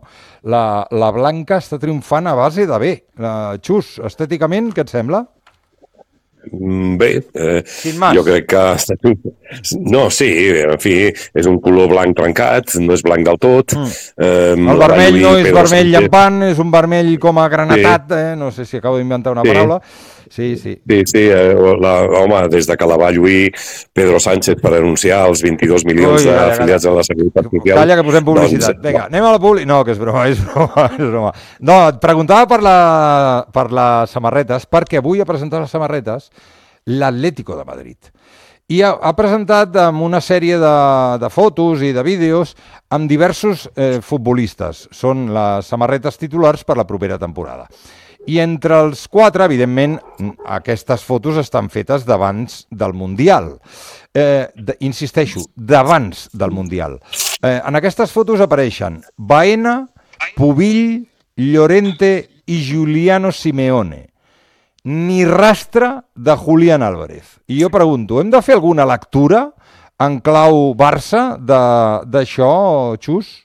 la blanca està triomfant a base de bé. Xus, estèticament, què et sembla? Bé, jo crec que... No, sí, en fi, és un color blanc trencat, no és blanc del tot. El vermell no és vermell llampant, és un vermell com a granatat, no sé si acabo d'inventar una paraula. Sí. Home, des de que la va lluir Pedro Sánchez per anunciar els 22 milions d'afiliats a la Seguretat Social... Calla, que posem publicitat. Vinga, anem a la publicitat. No, que és broma. No, et preguntava per les samarretes, perquè avui ha presentat les samarretes l'Atlético de Madrid. I ha presentat amb una sèrie de fotos i de vídeos amb diversos futbolistes. Són les samarretes titulars per la propera temporada. I entre els quatre, evidentment, aquestes fotos estan fetes d'abans del Mundial. Insisteixo, d'abans del Mundial. En aquestes fotos apareixen Baena, Pubill, Llorente i Giuliano Simeone. Ni rastre de Julián Álvarez. I jo pregunto, hem de fer alguna lectura en clau Barça d'això, Xus?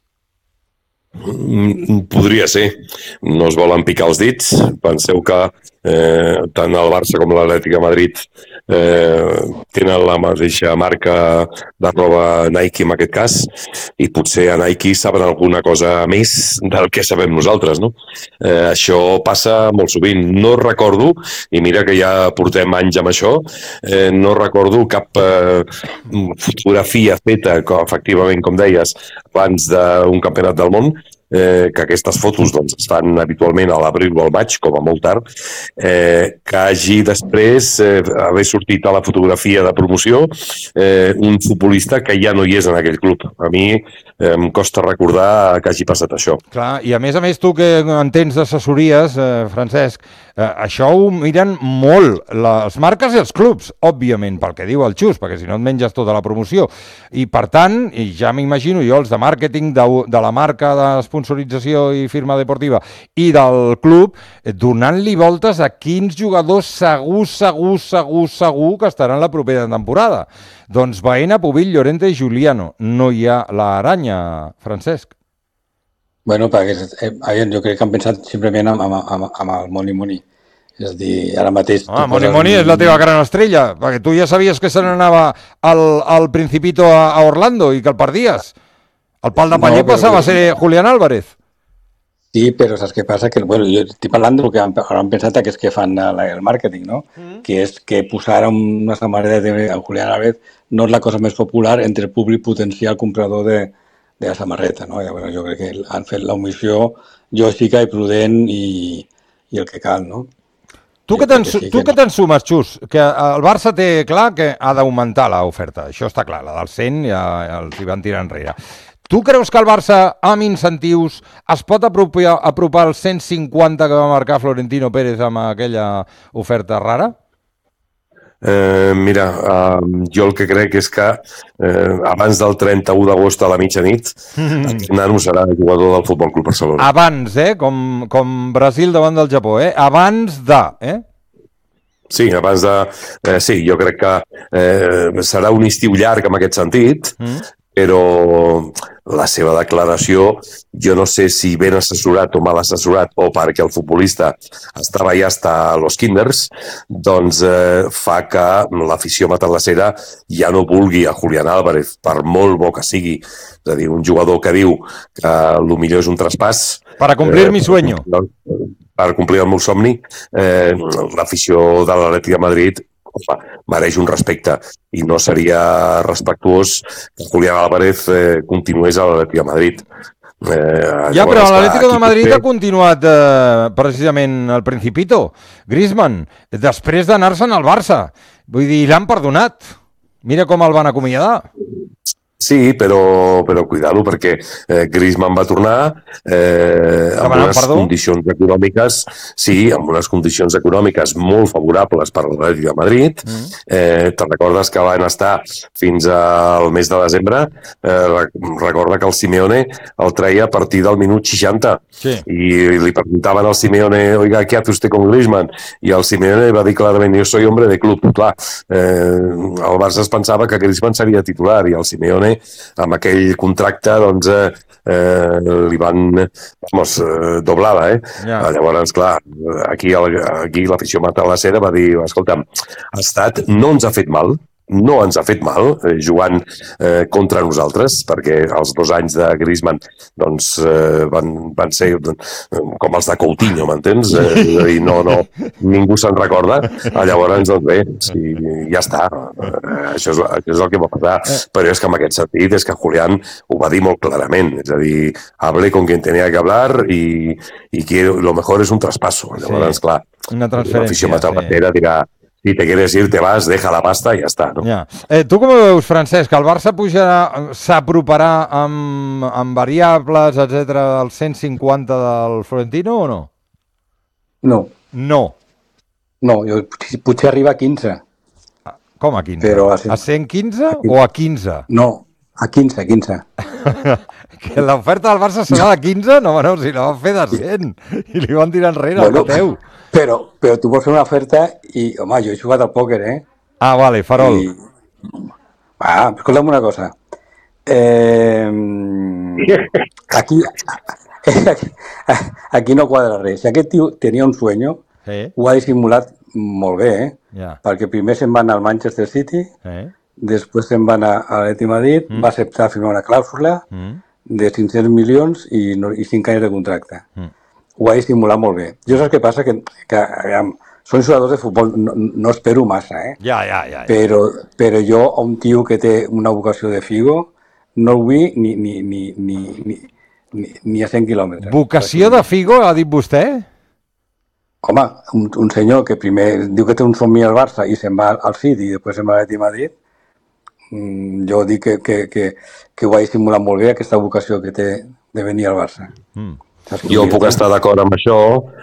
Podria ser. No es volen picar els dits. Penseu que tant el Barça com l'Atlètic de Madrid tenen la mateixa marca de roba Nike en aquest cas, i potser a Nike saben alguna cosa més del que sabem nosaltres, no? Això passa molt sovint. No recordo, i mira que ja portem anys amb això, no recordo cap fotografia feta, efectivament, com deies, abans d'un campionat del món, que aquestes fotos doncs, es fan habitualment a l'abril o al maig, com a molt tard, que hagi després haver sortit a la fotografia de promoció un futbolista que ja no hi és en aquell club. A mi em costa recordar que hagi passat això. Clar, i a més, tu que entens d'assessories, Francesc, això ho miren molt les marques i els clubs, òbviament, pel que diu el Xus, perquè si no et menges tota la promoció. I per tant, i ja m'imagino jo, els de màrqueting de la marca de sponsorització i firma deportiva i del club, donant-li voltes a quins jugadors segur que estaran la propera temporada. Doncs Baena, Pubill, Llorente i Giuliano. No hi ha l'aranya, Francesc. Bueno, perquè jo crec que han pensat simplement amb el Moni. És a dir, ara mateix... Moni és la teva gran estrella, perquè tu ja sabies que se n'anava al Principito a Orlando i que el perdies. El pal de paller passava a ser Julián Álvarez. Sí, però saps què passa? Que, bueno, jo estic parlant del que han pensat que és que fan el màrqueting, no? Que és que posar una samarreta de Julián Álvarez no és la cosa més popular entre el públic potencial comprador de la samarreta, no? Bueno, jo crec que han fet l'omissió lògica i prudent i el que cal, no? Tu que te'n sumes, Xus? Que el Barça té clar que ha d'augmentar l'oferta. Això està clar, la del 100 ja els hi van tirar enrere. Tu creus que el Barça, amb incentius, es pot apropar als 150 que va marcar Florentino Pérez amb aquella oferta rara? Mira, jo el que crec és que abans del 31 d'agost a la mitjanit aquest nano serà jugador del Futbol Club Barcelona. Abans, com Brasil davant del Japó, abans de... Sí, abans de... Sí, jo crec que serà un estiu llarg en aquest sentit, però la seva declaració, jo no sé si ben assessorat o mal assessorat o perquè el futbolista estava ja hasta los kinders, doncs fa que l'afició matalassera ja no vulgui a Julián Álvarez, per molt bo que sigui. És a dir, un jugador que diu que el millor és un traspàs... Para cumplir mi sueño. Per complir el meu somni, l'afició de l'Atlètic de Madrid mereix un respecte i no seria respectuós que Julián Álvarez continués a l'Atlètic de Madrid. Però l'Atlético de Madrid ha continuat precisament al Principito, Griezmann, després d'anar-se'n al Barça. Vull dir, l'han perdonat. Mira com el van acomiadar. Sí, però cuidado, perquè Griezmann va tornar amb unes condicions econòmiques, sí, amb unes condicions econòmiques molt favorables per l'Atlètic de Madrid. Te'n recordes que van estar fins al mes de desembre? Recorda que el Simeone el treia a partir del minut 60 i li preguntaven al Simeone, oiga, ¿qué hace usted con Griezmann? I el Simeone va dir clarament, yo soy hombre de club. Clar, el Barça es pensava que Griezmann seria titular i el Simeone Simeone, amb aquell contracte, doncs, li van doblar-la, Ja. Llavors, clar, aquí l'afició mata la seda, va dir, escolta'm, l'Estat no ens ha fet mal, no ens ha fet mal jugant contra nosaltres, perquè els 2 anys de Griezmann doncs, van ser com els de Coutinho, m'entens? És a dir, ningú se'n recorda. Llavors, doncs bé, sí, ja està. Això és el que va passar. Però és que en aquest sentit és que Julián ho va dir molt clarament. És a dir, hablé con quien tenía que hablar y que lo mejor es un traspaso. Llavors, clar, una transferència, l'afició matabatera dirà si te quieres ir, te vas, deja la pasta i ja està. No? Ja. Tu com ho veus, Francesc? El Barça s'aproparà amb variables, etc al 150 del Florentino o no? No. No. No, potser arriba a 15. Com a 15? Però a 115 o a 15? No, a 15. Que l'oferta del Barça serà de 15? No, si la van fer de 100 i li van tirar enrere al Mateu. Però tu vols fer una oferta i, home, jo he jugat al pòquer, Ah, vale, farol. Escolta'm una cosa. Aquí no quadra res. Si aquest tio tenia un sueño, ho ha dissimulat molt bé, perquè primer se'n va anar al Manchester City, després se'n va anar a l'Atlètic Madrid, va acceptar firmar una clàusula de 500 milions i 5 anys de contracte. Ho ha dissimulat molt bé. Jo saps què passa? Que són jugadors de futbol, no espero massa, Ja. Però jo, a un tio que té una vocació de Figo, no el vull ni a 100 quilòmetres. Vocació de Figo, ha dit vostè? Home, un senyor que primer diu que té un somni al Barça i se'n va al City i després se'n va a l'Atlètic Madrid, jo dic que ho ha dissimulat molt bé, aquesta vocació que té de venir al Barça. Jo puc estar d'acord amb això,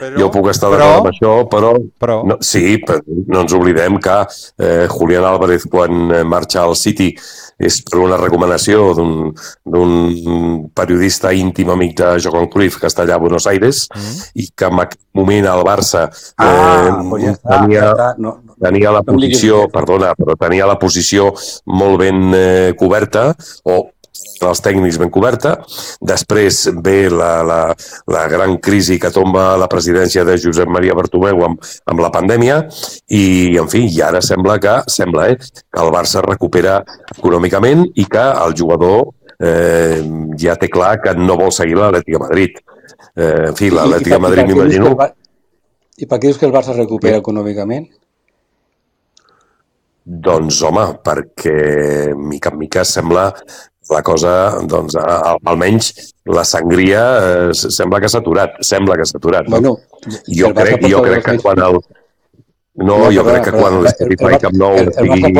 però no, sí, però no ens oblidem que Julián Álvarez, quan marxa al City, és per una recomanació d'un periodista íntim amic de Johan Cruyff, que està allà a Buenos Aires, i que en aquell moment al Barça tenia la posició, perdona, però tenia la posició molt ben coberta, o els tècnics ben coberta. Després ve la gran crisi que tomba la presidència de Josep Maria Bartomeu amb la pandèmia i, en fi, i ara sembla que el Barça recupera econòmicament i que el jugador ja té clar que no vol seguir l'Atlètic de Madrid. En fi, l'Atlètic de Madrid m'imagino... I per què dius que el Barça recupera econòmicament? Doncs, home, perquè mica en mica sembla la cosa, doncs, almenys la sangria sembla que s'ha aturat. Bueno, jo crec que quan el... No, jo crec que quan l'Spotify Camp Nou sigui...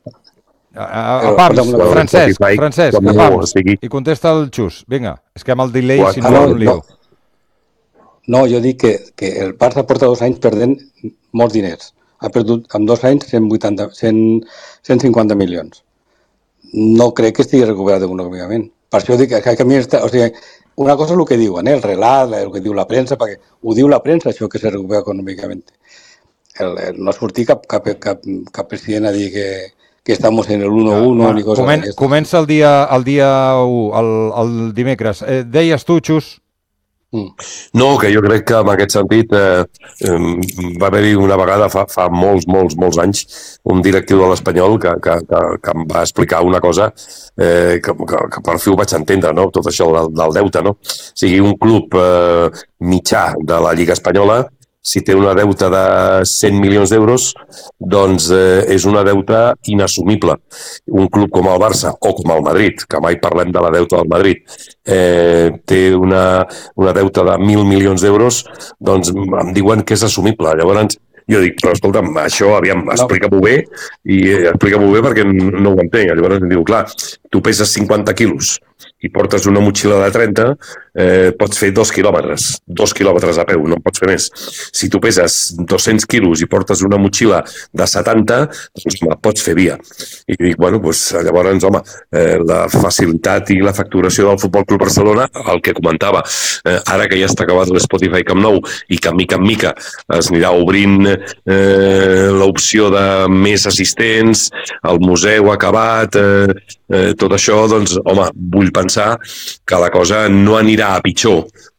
Francesc, i contesta el Xus. Vinga, és que amb el delay, si no, un lío. No, jo dic que el Barça porta 2 anys perdent molts diners. Ha perdut en 2 anys 150 milions. No crec que estigui recuperat econòmicament. Per això dic que a mi una cosa és el que diuen, el relat, el que diu la premsa, perquè ho diu la premsa, això que se recupera econòmicament. No sortir cap president a dir que estamos en el 1-1 ni coses d'aquestes. Comença el dia 1, el dimecres. Deies tu, Xus? No, que jo crec que en aquest sentit va haver-hi una vegada fa molts anys un directiu de l'Espanyol que em va explicar una cosa que per fi ho vaig entendre, no? Tot això del deute, no? O sigui, un club mitjà de la Lliga Espanyola, si té una deuta de 100 milions d'euros, doncs és una deuta inassumible. Un club com el Barça o com el Madrid, que mai parlem de la deuta del Madrid, té una deutta de 1.000 milions d'euros, doncs em diuen que és assumible. Llavors jo dic, però escolta'm, això, aviam, explica-m'ho bé, i explica-m'ho bé perquè no ho entenc. Llavors em diu, clar, tu peses 50 quilos i portes una motxilla de 30, pots fer 2 quilòmetres. 2 quilòmetres a peu, no en pots fer més. Si tu peses 200 quilos i portes una motxilla de 70, doncs pots fer via. I dic, bueno, doncs, llavors, home, la facilitat i la facturació del Futbol Club Barcelona, el que comentava, ara que ja està acabat l'Spotify Camp Nou i que mica en mica es anirà obrint l'opció de més assistents, el museu acabat, tot això, doncs, home, vull pensar que la cosa no anirà a pitjor,